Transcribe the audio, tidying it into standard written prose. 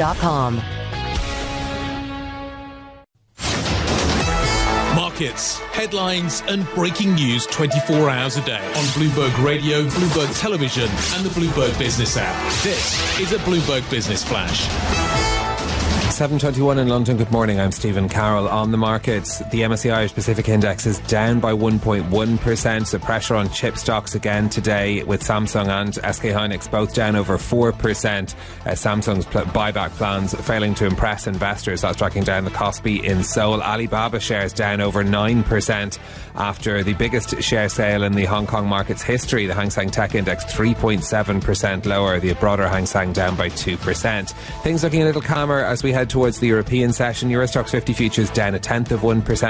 Bloomberg.com. Markets, headlines and breaking news 24 hours a day on Bloomberg Radio, Bloomberg Television and the Bloomberg Business app. This is a Bloomberg Business Flash. 7:21 in London. Good morning. I'm Stephen Carroll. On the markets, the MSCI Irish Pacific Index is down by 1.1%. So pressure on chip stocks again today, with Samsung and SK Hynix both down over 4%. Samsung's buyback plans failing to impress investors. That's tracking down the Kospi in Seoul. Alibaba shares down over 9% after the biggest share sale in the Hong Kong market's history. The Hang Seng Tech Index 3.7% lower. The broader Hang Seng down by 2%. Things looking a little calmer as we head towards the European session. Euro Stoxx 50 futures down 0.1%.